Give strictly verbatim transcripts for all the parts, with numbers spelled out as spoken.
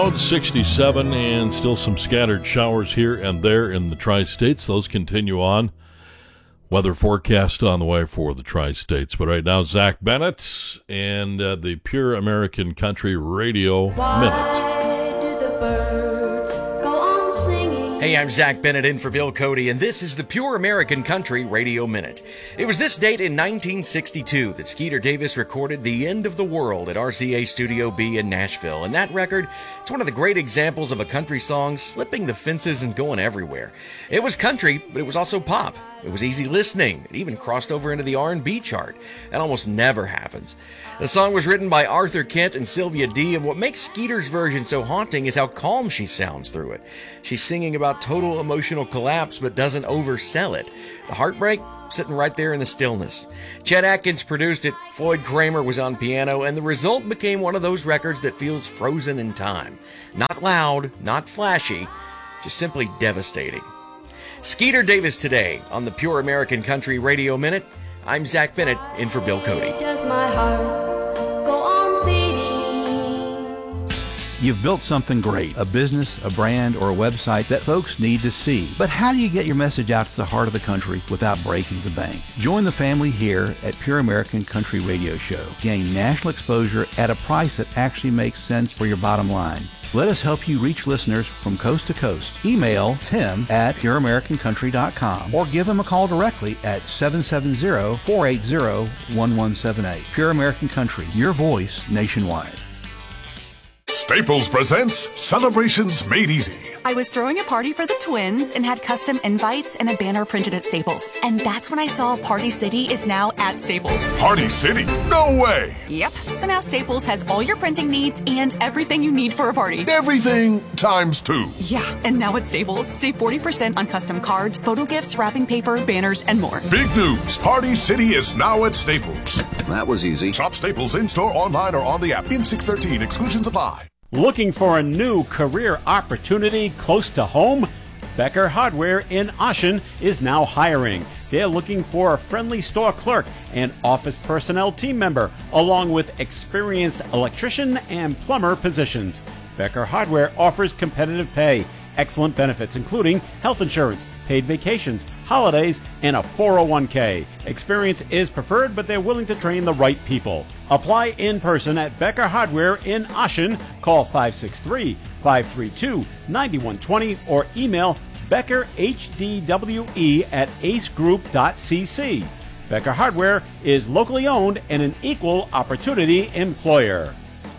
sixty-seven and still some scattered showers here and there in the Tri-States. Those continue on. Weather forecast on the way for the Tri-States. But right now, Zach Bennett and uh, the Pure American Country Radio Minute. Hey, I'm Zach Bennett in for Bill Cody, and this is the Pure American Country Radio Minute. It was this date in nineteen sixty-two that Skeeter Davis recorded The End of the World at R C A Studio B in Nashville, and that record, it's one of the great examples of a country song slipping the fences and going everywhere. It was country, but it was also pop. It was easy listening. It even crossed over into the R and B chart. That almost never happens. The song was written by Arthur Kent and Sylvia D, and what makes Skeeter's version so haunting is how calm she sounds through it. She's singing about total emotional collapse, but doesn't oversell it. The heartbreak, sitting right there in the stillness. Chet Atkins produced it, Floyd Kramer was on piano, and the result became one of those records that feels frozen in time. Not loud, not flashy, just simply devastating. Skeeter Davis today on the Pure American Country Radio Minute. I'm Zach Bennett in for Bill Cody. Does my heart go on beating? You've built something great, a business, a brand, or a website that folks need to see. But how do you get your message out to the heart of the country without breaking the bank? Join the family here at Pure American Country Radio Show. Gain national exposure at a price that actually makes sense for your bottom line. Let us help you reach listeners from coast to coast. Email Tim at pure american country dot com or give him a call directly at seven seven zero, four eight zero, one one seven eight. Pure American Country, your voice nationwide. Staples presents Celebrations Made Easy. I was throwing a party for the twins and had custom invites and a banner printed at Staples. And that's when I saw Party City is now at Staples. Party City? No way! Yep. So now Staples has all your printing needs and everything you need for a party. Everything times two. Yeah, and now at Staples, save forty percent on custom cards, photo gifts, wrapping paper, banners, and more. Big news! Party City is now at Staples. That was easy. Shop Staples in-store, online, or on the app. In six thirteen, exclusions apply. Looking for a new career opportunity close to home? Becker Hardware in Oshen is now hiring. They're looking for a friendly store clerk and office personnel team member, along with experienced electrician and plumber positions. Becker Hardware offers competitive pay, excellent benefits, including health insurance, paid vacations, holidays, and a four oh one k. Experience is preferred, but they're willing to train the right people. Apply in person at Becker Hardware in Oshen. Call five six three, five three two, nine one two zero or email Becker H D W E at ace group dot c c. Becker Hardware is locally owned and an equal opportunity employer.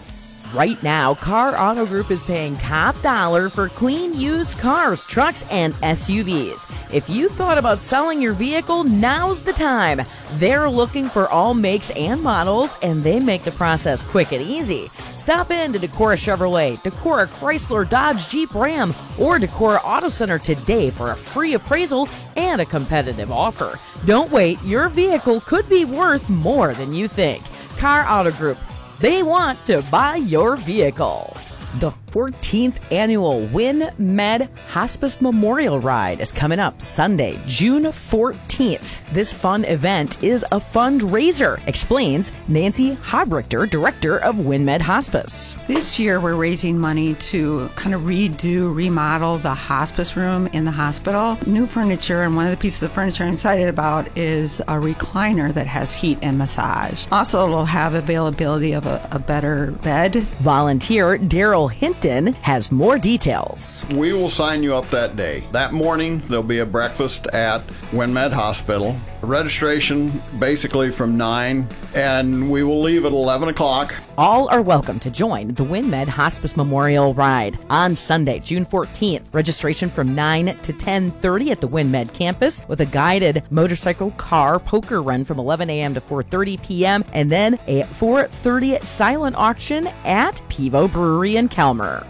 Right now, Car Auto Group is paying top dollar for clean used cars, trucks, and S U Vs. If you thought about selling your vehicle, now's the time. They're looking for all makes and models, and they make the process quick and easy. Stop in to Decorah Chevrolet, Decorah Chrysler, Dodge, Jeep, Ram, or Decorah Auto Center today for a free appraisal and a competitive offer. Don't wait. Your vehicle could be worth more than you think. Car Auto Group. They want to buy your vehicle. The fourteenth annual WinMed Hospice Memorial Ride is coming up Sunday, June fourteenth. This fun event is a fundraiser, explains Nancy Hobrichter, director of WinMed Hospice. This year we're raising money to kind of redo, remodel the hospice room in the hospital. New furniture, and one of the pieces of furniture I'm excited about is a recliner that has heat and massage. Also, it'll have availability of a, a better bed. Volunteer Daryl Hinton has more details. We will sign you up that day. That morning, there'll be a breakfast at WinMed Hospital. Registration basically from nine, and we will leave at eleven o'clock. All are welcome to join the WinMed Hospice Memorial Ride on Sunday, June fourteenth. Registration from nine to ten thirty at the WinMed campus with a guided motorcycle car poker run from eleven a.m. to four thirty p.m. and then a four thirty silent auction at Pivo Brewery in Kelmer.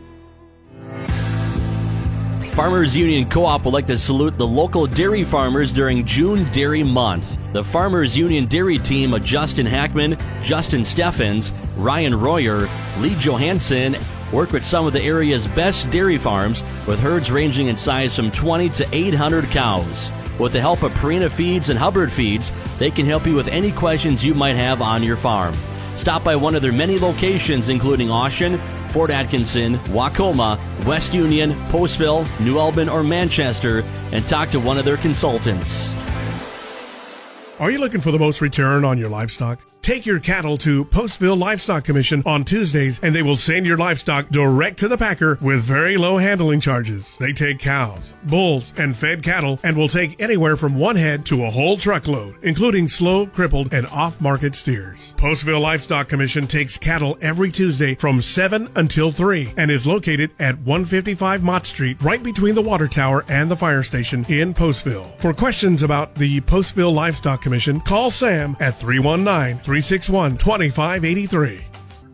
Farmers Union Co-op would like to salute the local dairy farmers during June Dairy Month. The Farmers Union Dairy team of Justin Hackman, Justin Steffens, Ryan Royer, Lee Johansson work with some of the area's best dairy farms with herds ranging in size from twenty to eight hundred cows. With the help of Purina Feeds and Hubbard Feeds, they can help you with any questions you might have on your farm. Stop by one of their many locations, including Oshen, Fort Atkinson, Wacoma, West Union, Postville, New Albin, or Manchester, and talk to one of their consultants. Are you looking for the most return on your livestock? Take your cattle to Postville Livestock Commission on Tuesdays, and they will send your livestock direct to the packer with very low handling charges. They take cows, bulls, and fed cattle and will take anywhere from one head to a whole truckload, including slow, crippled, and off-market steers. Postville Livestock Commission takes cattle every Tuesday from seven until three and is located at one fifty-five Mott Street, right between the water tower and the fire station in Postville. For questions about the Postville Livestock Commission, call Sam at three one nine, three six one, two five eight three.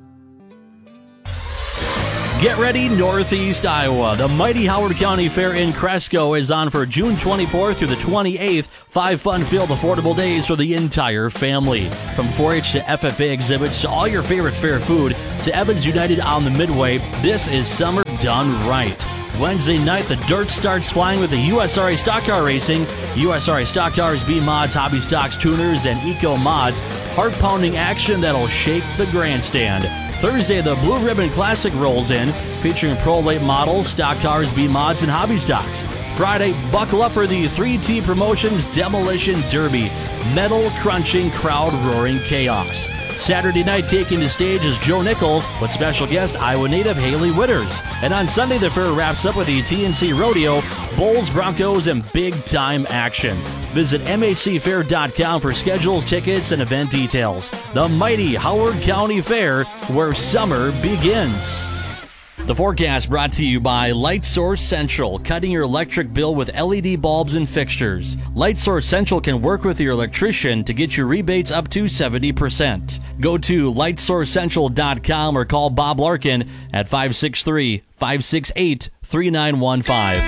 Get ready, Northeast Iowa. The mighty Howard County Fair in Cresco is on for June twenty-fourth through the twenty-eighth. Five fun-filled, affordable days for the entire family. From four H to F F A exhibits to all your favorite fair food to Evans United on the Midway, this is summer done right. Wednesday night, the dirt starts flying with the U S R A Stock Car Racing. U S R A Stock Cars, B-Mods, Hobby Stocks, Tuners, and Eco Mods. Heart-pounding action that'll shake the grandstand. Thursday, the Blue Ribbon Classic rolls in, featuring pro late models, stock cars, B-Mods, and hobby stocks. Friday, buckle up for the three T Promotions Demolition Derby. Metal-crunching, crowd-roaring chaos. Saturday night, taking the stage is Joe Nichols with special guest Iowa native Haley Witters. And on Sunday, the fair wraps up with the T N C Rodeo, Bulls, Broncos, and big-time action. Visit M H C fair dot com for schedules, tickets, and event details. The mighty Howard County Fair, where summer begins. The forecast brought to you by Light Source Central, cutting your electric bill with L E D bulbs and fixtures. Light Source Central can work with your electrician to get your rebates up to seventy percent. Go to light source central dot com or call Bob Larkin at five six three, five six eight, three nine one five.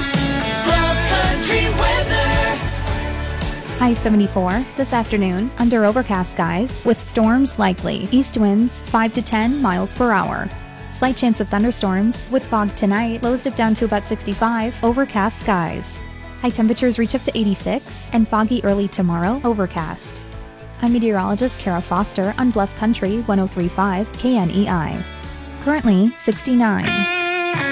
I seventy-four this afternoon under overcast skies with storms likely. East winds five to ten miles per hour. Slight chance of thunderstorms with fog tonight. Lows dip down to about sixty-five. Overcast skies. High temperatures reach up to eighty-six and foggy early tomorrow. Overcast. I'm meteorologist Kara Foster on Bluff Country one oh three point five K N E I. Currently sixty-nine.